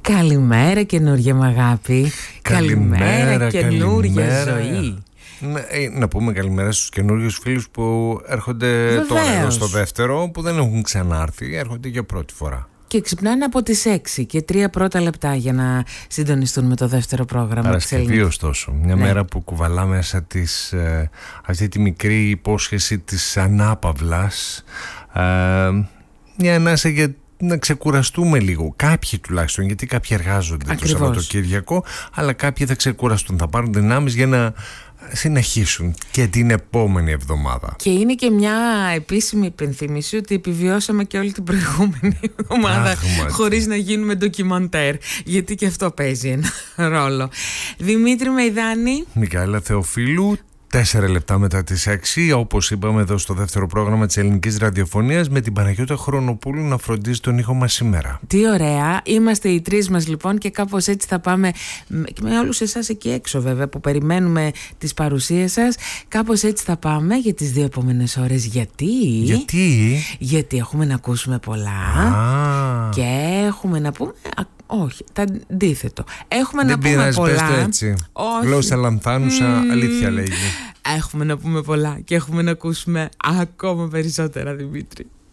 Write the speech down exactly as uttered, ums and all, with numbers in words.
Καλημέρα καινούργια μ' αγάπη. Καλημέρα καινούργια ζωή. Να, να πούμε καλημέρα στους καινούριους φίλους που έρχονται Βεβαίως. τώρα εδώ στο δεύτερο, που δεν έχουν ξανάρθει, έρχονται για πρώτη φορά. Και ξυπνάνε από τις έξι και τρία πρώτα λεπτά για να συντονιστούν με το δεύτερο πρόγραμμα. Παρασκευή ωστόσο, μια ναι. μέρα που κουβαλά μέσα της, ε, αυτή τη μικρή υπόσχεση της ανάπαυλας, ε, μια ανάσα για να ξεκουραστούμε λίγο. Κάποιοι τουλάχιστον, γιατί κάποιοι εργάζονται Ακριβώς. το Σαββατοκύριακο, αλλά κάποιοι θα ξεκουραστούν, θα πάρουν δυνάμεις για να συνεχίσουν και την επόμενη εβδομάδα. Και είναι και μια επίσημη υπενθύμηση ότι επιβιώσαμε και όλη την προηγούμενη εβδομάδα χωρίς να γίνουμε ντοκιμαντέρ, γιατί και αυτό παίζει ένα ρόλο. Δημήτρη Μεϊδάνη, Μικαέλα Θεοφίλου. Τέσσερα λεπτά μετά τις έξι, όπως είπαμε εδώ στο δεύτερο πρόγραμμα της ελληνικής ραδιοφωνίας, με την Παναγιώτα Χρονοπούλου να φροντίζει τον ήχο μας σήμερα. Τι ωραία, είμαστε οι τρεις μας λοιπόν και κάπως έτσι θα πάμε και με όλους εσάς εκεί έξω βέβαια που περιμένουμε τις παρουσίες σας. Κάπως έτσι θα πάμε για τις δύο επόμενες ώρες. Γιατί? Γιατί? Γιατί έχουμε να ακούσουμε πολλά Α. και έχουμε να πούμε... Όχι, τα αντίθετο. Έχουμε Δεν να πούμε πειράζει, πολλά. Πες το έτσι. Όχι. Γλώσσα λανθάνουσα, mm. αλήθεια λέγει. Έχουμε να πούμε πολλά και έχουμε να ακούσουμε ακόμα περισσότερα, Δημήτρη.